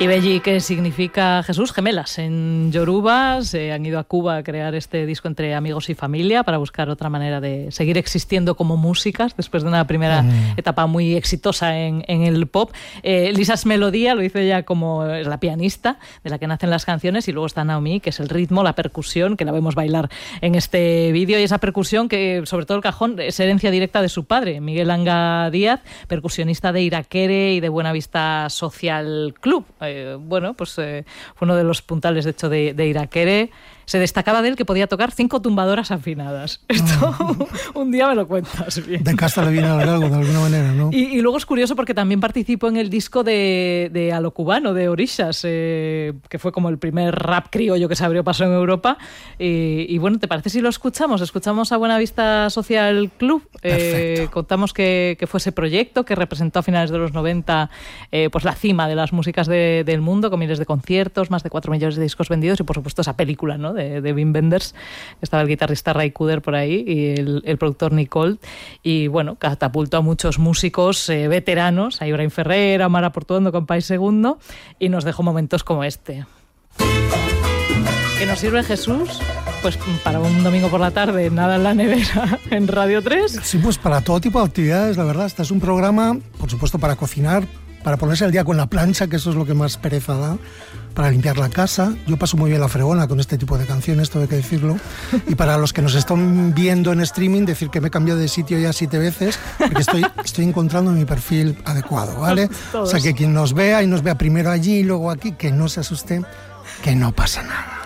Ibeyi, que significa Jesús, gemelas en yoruba. Se han ido a Cuba a crear este disco entre amigos y familia para buscar otra manera de seguir existiendo como músicas después de una primera etapa muy exitosa en el pop. Lisa's Melodía lo hizo ella como es la pianista de la que nacen las canciones, y luego está Naomi, que es el ritmo, la percusión, que la vemos bailar en este vídeo, y esa percusión que, sobre todo el cajón, es herencia directa de su padre, Miguel Anga Díaz, percusionista de Iraquere y de Buenavista Social Club. Fue uno de los puntales, de hecho, de Iraquere. Se destacaba de él que podía tocar 5 tumbadoras afinadas. Esto un día me lo cuentas bien. De casta le viene al galgo, de alguna manera, ¿no? Y luego es curioso porque también participó en el disco de A lo Cubano, de Orishas, que fue como el primer rap criollo que se abrió paso en Europa. Y bueno, ¿te parece si lo escuchamos? Escuchamos a Buenavista Social Club. Contamos que fue ese proyecto que representó a finales de los 90 pues la cima de las músicas del mundo, con miles de conciertos, más de 4 millones de discos vendidos, y por supuesto esa película, ¿no?, de Wim Wenders. Estaba el guitarrista Ray Cooder por ahí y el productor Nicole. Y bueno, catapultó a muchos músicos veteranos, a Ibrahim Ferrer, a Mara Portuondo con País Segundo, y nos dejó momentos como este. ¿Qué nos sirve Jesús? Pues para un domingo por la tarde, nada en la nevera en Radio 3. Sí, pues para todo tipo de actividades, la verdad. Este es un programa, por supuesto, para cocinar, para ponerse al día con la plancha, que eso es lo que más pereza da, para limpiar la casa. Yo paso muy bien la fregona con este tipo de canciones, todo hay que decirlo. Y para los que nos están viendo en streaming, decir que me he cambiado de sitio ya 7 veces, porque estoy encontrando mi perfil adecuado, ¿vale? Todos. O sea, que quien nos vea y nos vea primero allí y luego aquí, que no se asuste, que no pasa nada.